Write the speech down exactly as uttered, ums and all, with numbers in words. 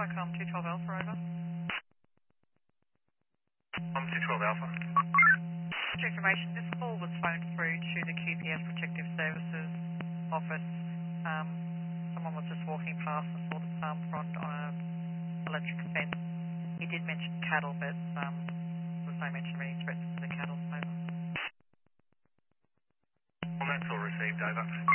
Flycom two twelve Alpha, over. I'm two twelve Alpha. For information, this call was phoned through to the Q P S Protective Services office. Um, someone was just walking past and saw the palm frond on an electric fence. He did mention cattle, but um, there was no mention of any threats to the cattle, over. Well, that's all received, over.